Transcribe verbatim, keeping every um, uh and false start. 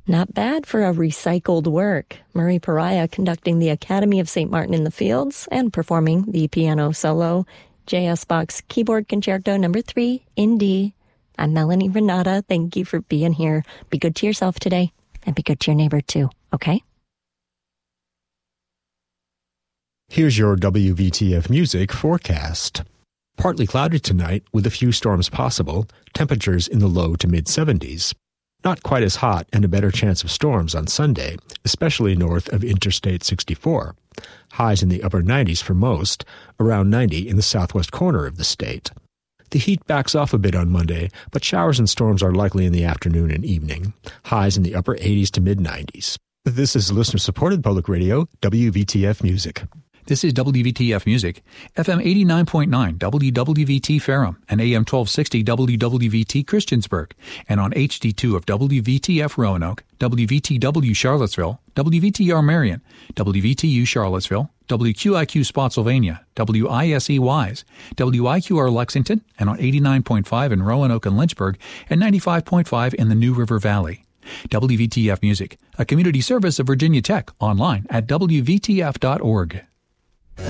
Not bad for a recycled work. Murray Pariah conducting the Academy of Saint Martin in the Fields and performing the piano solo. J S Bach's Keyboard Concerto number three in D. I'm Melanie Renata. Thank you for being here. Be good to yourself today and be good to your neighbor too, okay? Here's your W V T F Music forecast. Partly cloudy tonight with a few storms possible, temperatures in the low to mid seventies. Not quite as hot and a better chance of storms on Sunday, especially north of Interstate sixty-four. Highs in the upper nineties for most, around ninety in the southwest corner of the state. The heat backs off a bit on Monday, but showers and storms are likely in the afternoon and evening. Highs in the upper eighties to mid nineties. This is listener-supported public radio, W V T F Music. This is W V T F Music, F M eighty-nine point nine W W V T Ferrum and A M twelve sixty W W V T Christiansburg, and on H D two of W V T F Roanoke, W V T W Charlottesville, W V T R Marion, W V T U Charlottesville, W Q I Q Spotsylvania, W I S E Wise, W I Q R Lexington, and on eighty-nine point five in Roanoke and Lynchburg, and ninety-five point five in the New River Valley. W V T F Music, a community service of Virginia Tech, online at W V T F dot org.